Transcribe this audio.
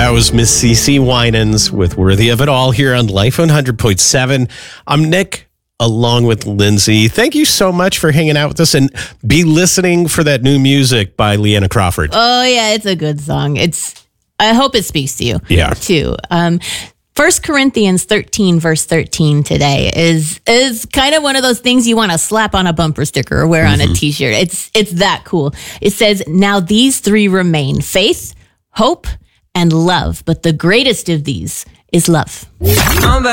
That was Miss CeCe Winans with Worthy of It All here on Life 100.7. I'm Nick, along with Lindsay. Thank you so much for hanging out with us, and be listening for that new music by Leanna Crawford. Oh, yeah, it's a good song. I hope it speaks to you, too. 1 Corinthians 13, verse 13 today is kind of one of those things you want to slap on a bumper sticker or wear on a T-shirt. It's that cool. It says, now these three remain: faith, hope, and love. But the greatest of these is love.